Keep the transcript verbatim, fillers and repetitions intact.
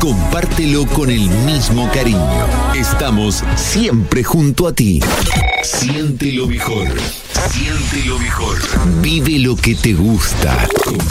compártelo con el mismo cariño. Estamos siempre junto a ti. Siente lo mejor. Siente lo mejor. Vive lo que te gusta. Con